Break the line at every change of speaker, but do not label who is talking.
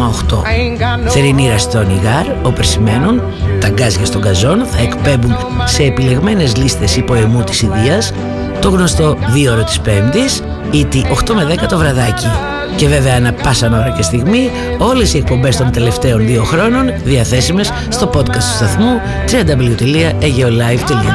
100,8. Θερινή ραστόν ηγάρ, όπερ σημαίνουν, τα γκάζια στον καζόν θα εκπέμπουν σε επιλεγμένες λίστες υποαιμού της Ιδείας το γνωστό 2ωρο της Πέμπτης ή τη 8 με 10 το βραδάκι. Και βέβαια ανά πάσαν ώρα και στιγμή όλες οι εκπομπές των τελευταίων 2 χρόνων διαθέσιμες στο podcast του σταθμού www.ageolive.gr.